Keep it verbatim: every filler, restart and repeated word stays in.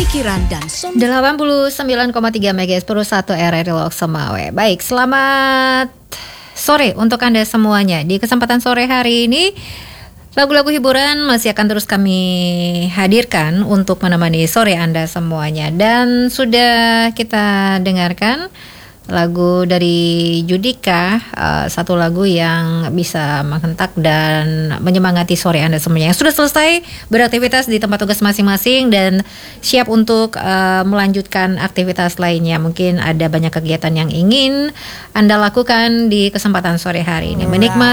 pikiran dan solusi. delapan puluh sembilan koma tiga megahertz per satu R R I Lok Semawe. Baik, selamat sore untuk Anda semuanya. Di kesempatan sore hari ini, lagu-lagu hiburan masih akan terus kami hadirkan untuk menemani sore Anda semuanya. Dan sudah kita dengarkan lagu dari Judika, uh, satu lagu yang bisa menghentak dan menyemangati sore Anda semuanya yang sudah selesai beraktivitas di tempat tugas masing-masing dan siap untuk uh, melanjutkan aktivitas lainnya. Mungkin ada banyak kegiatan yang ingin Anda lakukan di kesempatan sore hari ini. Menikmati